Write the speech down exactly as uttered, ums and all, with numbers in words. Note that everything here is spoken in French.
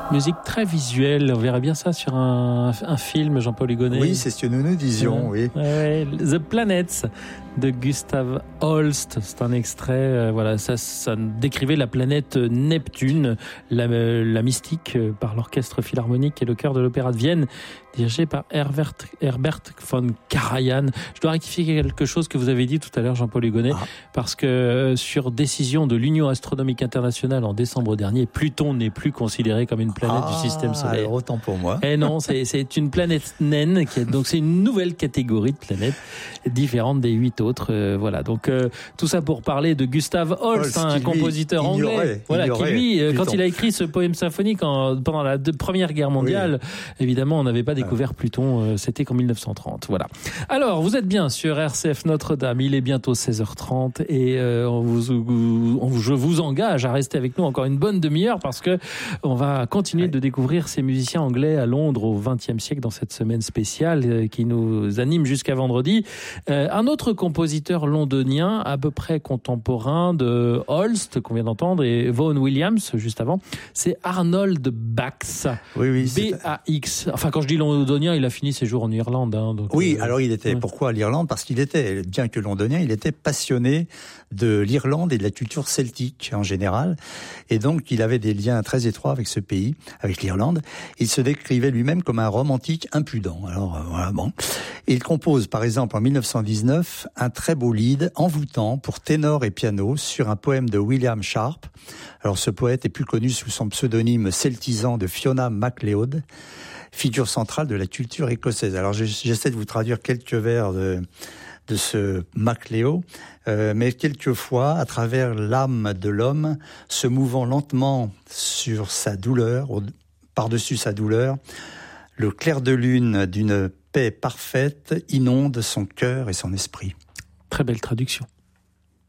Musique très visuelle, on verrait bien ça sur un, un film, Jean-Paul Hugonnet. Oui, c'est ce que nous nous disions, ouais, oui. Ouais, The Planets de Gustav Holst, c'est un extrait, euh, voilà, ça, ça décrivait la planète Neptune, la, la mystique, euh, par l'orchestre philharmonique et le chœur de l'Opéra de Vienne, dirigé par Herbert, Herbert von Karajan. Je dois rectifier quelque chose que vous avez dit tout à l'heure, Jean-Paul Hugonnet, ah. parce que euh, sur décision de l'Union astronomique internationale en décembre dernier, Pluton n'est plus considéré comme une planète ah, du système solaire. Alors autant pour moi. Et non, c'est, c'est une planète naine, qui est, donc c'est une nouvelle catégorie de planètes différente des huit autres. Euh, voilà, donc euh, tout ça pour parler de Gustav Holst, hein, un compositeur lui, anglais, ignorait, voilà, ignorait qui lui, Pluton. Quand il a écrit ce poème symphonique en, pendant la de, Première Guerre mondiale, oui. évidemment, on n'avait pas découvert Pluton, euh, c'était qu'en mille neuf cent trente. Voilà. Alors, vous êtes bien sur R C F Notre-Dame, il est bientôt seize heures trente et euh, on vous, on, je vous engage à rester avec nous encore une bonne demi-heure parce que on va continuer ouais. de découvrir ces musiciens anglais à Londres au vingtième siècle dans cette semaine spéciale euh, qui nous anime jusqu'à vendredi. Euh, un autre compositeur londonien à peu près contemporain de Holst qu'on vient d'entendre et Vaughan Williams juste avant, c'est Arnold Bax. Oui, oui, B A X. Enfin, quand je dis londonien, il a fini ses jours en Irlande. Hein, donc, oui, euh, alors il était. ouais. Pourquoi l'Irlande ? Parce qu'il était, bien que londonien, il était passionné de l'Irlande et de la culture celtique en général, et donc il avait des liens très étroits avec ce pays, avec l'Irlande. Il se décrivait lui-même comme un romantique impudent. Alors euh, voilà, bon. Et il compose, par exemple, en mille neuf cent dix-neuf, un très beau lied envoûtant pour ténor et piano sur un poème de William Sharp. Alors ce poète est plus connu sous son pseudonyme celtisant de Fiona MacLeod, figure centrale de la culture écossaise. Alors j'essaie de vous traduire quelques vers de, de ce MacLeod, euh, mais quelquefois, à travers l'âme de l'homme, se mouvant lentement sur sa douleur, au, par-dessus sa douleur, le clair de lune d'une paix parfaite inonde son cœur et son esprit. Très belle traduction.